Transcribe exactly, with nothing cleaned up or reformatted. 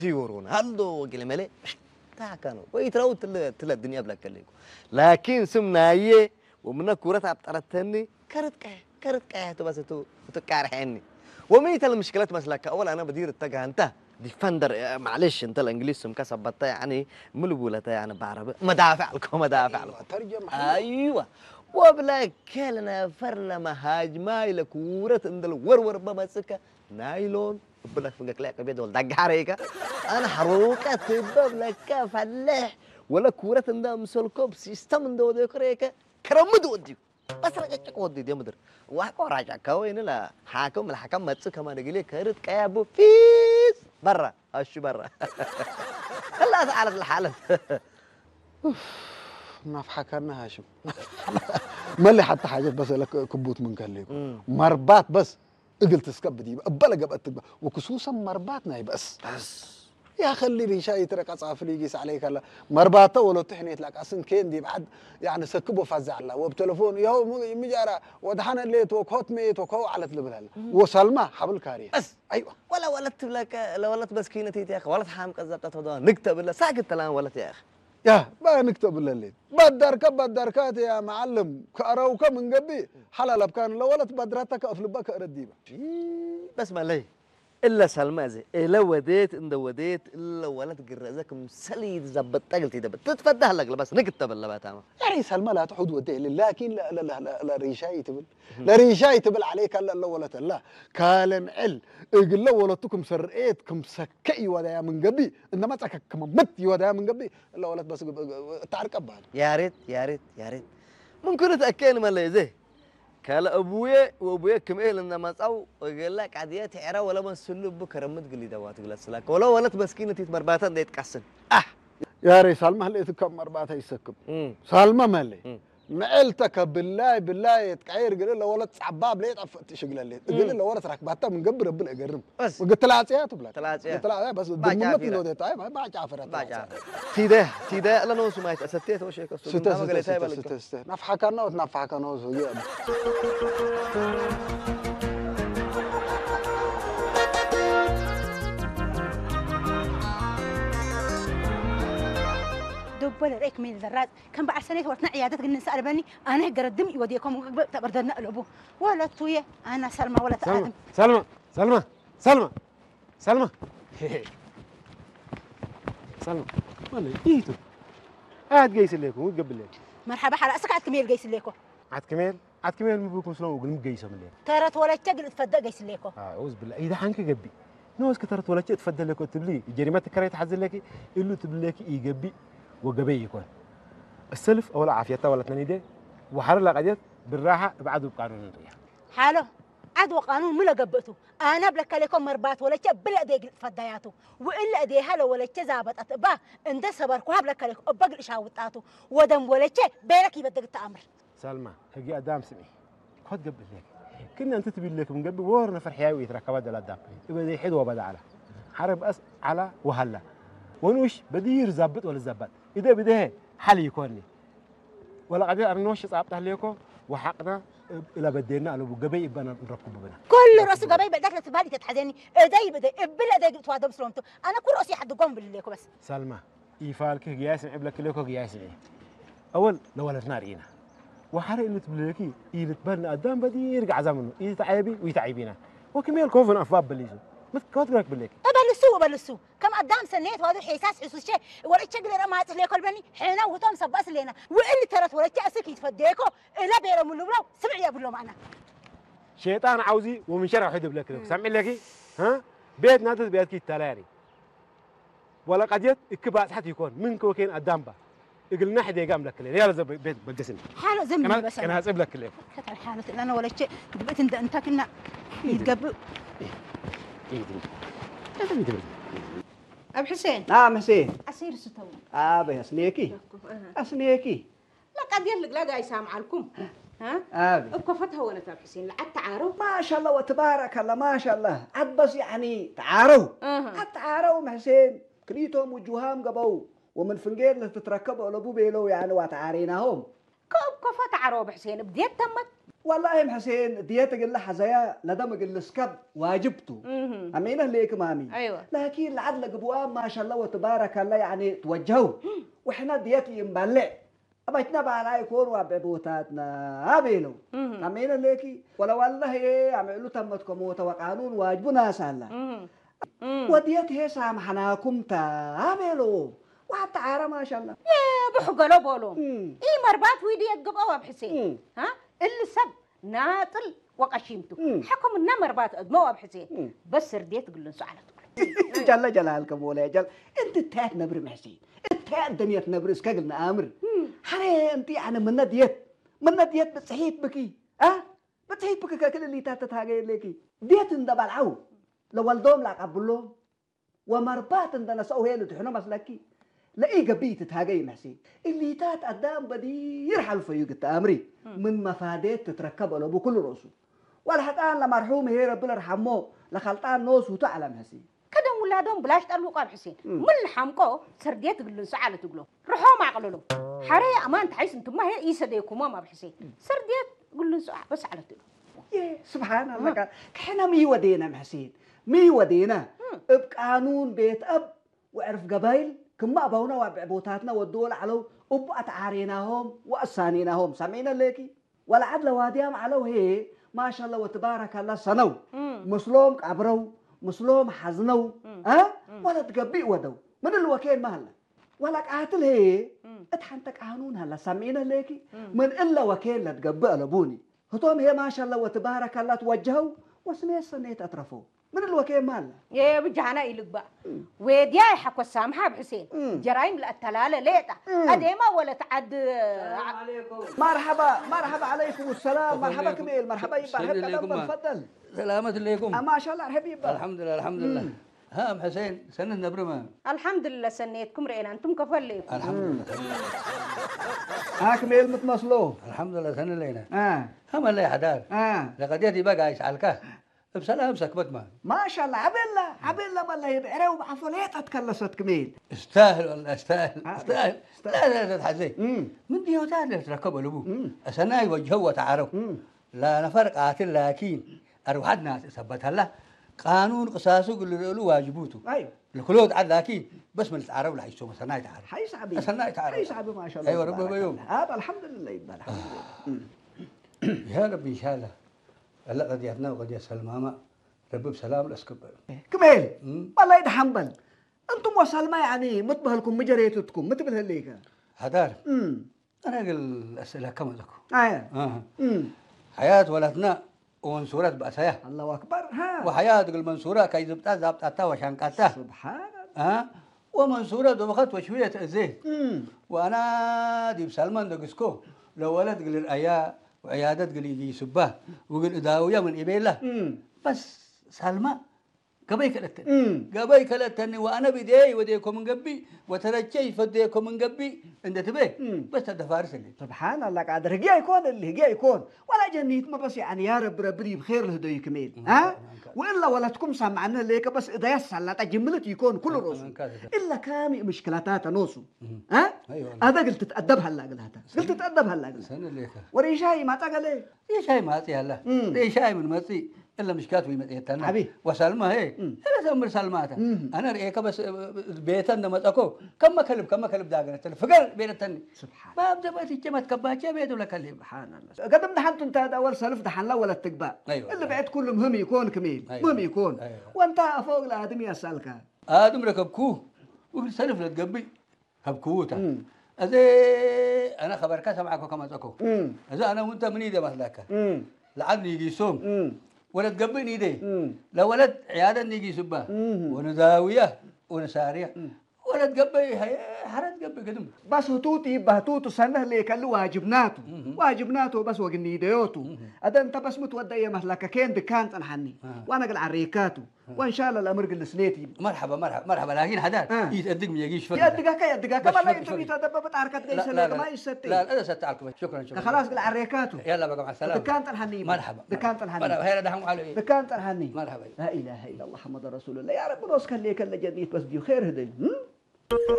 يورون هلو قلملي تا كانوا ويتراو تل تل الدنيا بلا كليكو لكن سمنا يه ومن كورة عبترتني كرت كه كرت كه تو بس تو تكارحني وميت المشكلات مسلك أول أنا بدير التجاه أنت ديفندر معلش أنت الإنجليز سم كسبتها يعني ملبولتها يعني بعرب مدافع لكم مدافع لكم ترجم أيوة وبلا كلنا فرنا مهاجماي لكورة عند الورور بمسكة نايلون بلا فنجك لا كبيد ولا دقاريكا أنا حروقة تبب لك فلاح ولا كورة عند مسلكوب سيستم دو ذكريكا كرمد ودي بس رجعك ودي دي مدر وحكوا راجع كوين لا حاكم الحكم مسكة ما نقولي كرت كيابو فيس برا أشو برا لا تعرف الحالة ما في حكرنا هاشم ما اللي حتى حاجات بس لك كبوت من كليكو مربات بس قلت تسكب دي بلا قبت وخصوصا مرباتنا بس بس يا خلي ريشاي ترك اصعف لي يقيس عليك هلا مرباته ولو تحنيت لك اصلا كين دي بعد يعني سكبوا فزع الله وبتليفون يوم مجارة ودحنا الليت وكوت ميت وكو على تلبلها وسلمى حبل كاريه بس ايوه ولا ولدت لك لا ولدت بسكينتي يا اخي ولا حام كذبت تفضل نكتب بالله ساكت الان ولدت يا اخي يا ما نكتب الليل بدرك بدركات يا معلم كأروك من قبي حلال بكان لو ولد بدرتك أفلبك أرديبه بس ما لي إلا سلمى زي إلا وديت إن وديت إلا ولد جرزك مسلي زبط قلت إذا بتتفدها لك بس نكتب الله بتاعه يعني سلمى لا تحود وديه لكن لا لا لا لا ريشاي تبل لا ريشاي تبل عليك الا لا ولد لا كالم عل اقول له ولدتكم سرقيتكم سكي ودا من قبي انما تككم مت ودا من قبي لا ولد بس تعرق ابان يا ريت يا ريت يا ريت ممكن تاكل ما لا زي كلا ابويا وابويا كميل انما صاو يقول لك عديات عرا ولا مسلو بكرمت قلي دوات قلت سلاك ولا ولد مسكينه تتمرباتن ديت قسن اه يا ري سلمى هل يتكم مرباتها يسكب سلمى مالي معلتك بالله بالله يتقعير قال له ولد عباب ليه تشغل الليل قال له ولد ركبتها من قبل ربنا يقرم وقلت لها عطيات بلا ثلاثه قلت بس ضمنت له ده طيب ما جعفر ما جعفر تيده تيده لا نو سمعت استيت وش هيك ست ست ست ست نفحك انا ونفحك انا وزوجي دبل ريك من الذرات كم بعد سنة ورتنا عيادات قلنا نسأل بني أنا هقدر الدم يوديكم تبردنا الأبو ولا تويا أنا سلمى ولا تآدم سلمى سلمى سلمى سلمى سلمى والله جيتوا قاعد جيس لكم وقبل لك مرحبا حلا أسك عاد كميل جيس لكم عاد كميل عاد كميل مبوكم شلون وقلم جيسه من لك ترى ولا تجل تفدى جيس لكم أعوذ بالله إذا حنك جبي نوس كترت ولا شيء تفدى لك وتبلي جريمة كريت حزل لك إلو تبلي لك يجبي وجبي يكون السلف أول عافيته ولا تنين ده وحر لقديت بالراحة بعده بقانون الريح حاله عاد وقانون ملا قبته أنا بلك عليكم مربات ولا شيء بلا ديق فدياته وإلا دي هلا ولا شيء زابط أتباه إن ده صبر كوها بلك عليكم أبقى إشاوتاته ودم ولا شيء بينك يبدك التأمر سلمى هجي أدام سمي خد قبل لك كنا أنت تبي لك من قبل ورنا فرحياوي تركبت على الدم يبقى زي حد وبدا على حرب أس على وهلا ونوش بدير زبط ولا زبط إذا بده حل يكونني ولا قد أرنوش صعبت عليكم وحقنا إلى بدينا على جبي بنا نركب بنا كل رأس جبي بدك لتبالي تتحداني إدي بدي بلا دي توادم سلامته أنا كل رأسي حد قوم بالليكو بس سلمى يفعلك قياس عبلك ليكو قياس أول لو ولا نارينا وحرق اللي تبليكي اللي تبلنا قدام بدي يرجع زمنه يتعبي ويتعبينا وكمية الكوفن أفضل بالليزو مثل كوترك بالليك أبلسو أبلسو كم قدام سنيت وهذا الحساس حسوس شيء ولا تشغل رمات ليكو البني حينا وتم سباس لنا واللي ترت ولا تأسك يتفديكو إلا بيرم من لبلو سمع يا بلو معنا شيطان عاوزي ومن شرع حد بلك سمع لك ها بيت نادت بيتك التلاري ولا قديت إكباس حتى يكون من كوكين قدام با يقول حد يقام لك ليه يلا بيت بقسم حاله زمني بس أنا هسيب لك ليه كتر حالة أنا ولا شيء قبت أنت أنت كنا يتقبل إيه دي أبو حسين نعم حسين أسير ستون أبي أسنيكي أسنيكي لا قد يلق لا قاي سامع لكم ها أبي أبكفتها ولا أبو حسين لعد تعاروا ما شاء الله وتبارك الله ما شاء الله عد بس يعني تعاروا عد تعاروا حسين كريتهم وجوهام قبو ومن فنجير اللي تتركبوا لابو بيلو يعني وتعاريناهم كوب كفة تعاروا أبو حسين بديت تمت والله يا حسين ديتك اللي حزايا لدمك اللي سكب واجبته امينه ليك مامي ايوه لكن العدل قبوام ما شاء الله وتبارك الله يعني توجهوا واحنا ديتي ينبلع أبغى على يكون وببوتاتنا هابيلو امينه ليكي ولا والله ايه عملوا تمتكم وقانون واجبنا سهلا وديت هي سامحناكم تا هابيلو وحتى عارة ما شاء الله يا بحقلو بولو اي مربات ويدي قبوا ابو حسين ها اللي سب ناطل وقشيمته حكم النا مربات ادمو ابو حسين بس رديت تقول له سعلته جل جلالكم ولا جل انت تات نبر محسين التات دنيا نبر اسكا قلنا امر حري انت يعني من ديت من ديت بتصحيت بكي ها بتصحيت بكي كل اللي تات هاجي ليكي ديت اندبل عو لو والدوم لا قبلهم ومربات عندنا سو هي اللي تحنا مسلكي لاقي قبيت تهاجي محسين اللي تات قدام بدير حلفه يقت امري من مفادات تتركب له بكل راسه ولا حتى لما مرحوم هي ربنا يرحمه لخلطان نوس وتعلم حسين كدم ولادهم بلاش تقلوا قال حسين من الحمقو سرديت تقول سعاله تقولوا روحوا ما عقلوا له حري امان تحيس انتم ما هي يسديكم ما ابو حسين سرديت قول له بس على تقولوا سبحان الله كحنا مي ودينا محسين مي ودينا بقانون بيت اب وعرف قبايل كما ابونا وبعبوتاتنا والدول علو اب اتعاريناهم واسانيناهم سمعنا ليكي ولا عدل واديهم علو هي ما شاء الله وتبارك الله سنو مسلوم عبرو مسلوم حزنو ها ولا تقبي ودو من الوكيل مهلا ولا قاتل هي اتحنتك قانون هلا سمعنا ليكي من الا وكيل لا تقبي لبوني هتوم هي ما شاء الله وتبارك الله توجهوا وسنه سنه اطرفوا من الوكيل مالنا يا بجانا يلق بقى ويديا حكوا السامحه بحسين جرايم التلاله ليتا اديما ولا تعد السلام عليكم مرحبا مرحبا عليكم السلام مرحبا كميل مرحبا يبا تفضل سلامة عليكم ما شاء الله حبيبي الحمد لله الحمد لله ها ام حسين سنة نبرمه الحمد لله سنيتكم رئينا انتم كفليكم الحمد لله ها كميل متمصلو الحمد لله سنة لينا اه هم اللي حدار اه لقد ياتي بقى يسالك بسلام سكبت ما ما شاء الله عبيلا عبيلا والله يبعره وبعفوليت اتكلست كميل استاهل والله استاهل استاهل لا لا لا تحزين من دي وتعال تركبوا لابوه اسناي وجهوا وتعارف لا نفرق قاتل لكن اروح الناس ثبتها له قانون قصاصه كل له واجبوته ايوه الكلود عاد لكن بس من التعارف لا يسوى سناي تعارف حيس عبي سناي تعارف حيس عبي ما شاء الله ايوه ربي بيوم هذا الحمد لله يبقى الحمد لله يا ربي ان شاء الله هلا قد يتنا وقد يسال ماما ربي بسلام الاسكب كميل والله يتحمل انتم وسلمى يعني متبهلكم مجريتكم متبه هليك هدار انا اقول الاسئله كم لكم ايوه اه حياه ولدنا ومنصورات بأسايا الله اكبر ها وحياه المنصوره كي زبطها زبطتها وشنقتها سبحان الله ها ومنصوره دوخت وشويه الزيت وانا دي بسلمان دقسكو لو ولد قل الايا وعيادات قل يجي سباه وقل داويه من ابيله بس سلمى قبي كلتني قبي كلتني وانا بدي وديكم من قبي وترجي فديكم من قبي انت تبي بس هذا فارس اللي سبحان الله قادر هجي يكون اللي هجي يكون ولا جنيت ما بس يعني يا رب ربي بخير الهدى كميل ها والا ولا تكون سامعنا ليك بس اذا يسال تجملت يكون كل روسه الا كامي مشكلاتات نوسو ها هذا قلت تتادب هلا قلتها قلت تتادب هلا قلت وريشاي ما تقل ايه ريشاي ما تي هلا ريشاي من متي الا مشكات في مديتنا حبيبي وسلمى هي انا سمر سلماتا انا ريك بس بيتنا متاكو كم كلب كم كلب داغنت فقر بيتني سبحان ما بدأت تجمع كباكه بيت ولا كلب سبحان الله قدم دحنت انت اول سلف دحن لا ولا التقبا أيوة اللي بعد كله مهم يكون كميل أيوة مهم يكون أيوة وانت فوق الادمي يسالك ادم ركبكوه وفي سلف لا تقبي هبكوته ازي انا خبرك سمعك كما تاكو اذا انا وانت من ايدي مثلك لعدني يجي صوم ولا تقبل ايدي لو ولد عياده نيجي سباه ونداويه ونساريه ولا تقبل حرد تقبل قدم بس هتوتي بهتوتو سنه اللي كان له واجبناته واجبناته بس وقني ديوتو اذا انت بس متودي مثلك كين دكانت انحني وانا قل عريكاتو وان شاء الله الامر قل سنيتي مرحبا مرحبا مرحبا لكن حداد آه. يتدق ما يجيش فقط يدقك يدقك ما لا انت بتدبب تعركت جاي سنه ما يستي لا لا ست عليكم شكرا شكرا خلاص قل عريكاتو يلا بقى مع السلامه دكانت انحني مرحبا دكانت انحني مرحبا هي دحم على دكانت انحني مرحبا لا اله الا الله محمد رسول الله يا رب نوسك اللي كان جديد بس دي خير هدي